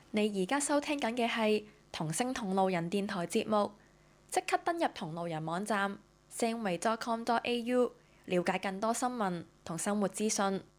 你而家收聽緊嘅係同聲同路人電台節目，即刻登入同路人網站 samway.com.au， 了解更多新聞同生活資訊。